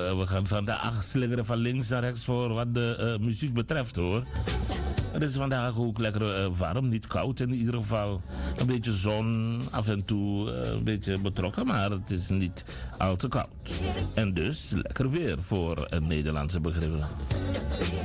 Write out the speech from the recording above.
we gaan vandaag slingeren van links naar rechts voor wat de muziek betreft hoor. Het is vandaag ook lekker warm, niet koud in ieder geval. Een beetje zon, af en toe een beetje betrokken, maar het is niet al te koud. En dus lekker weer voor een Nederlandse begrippen.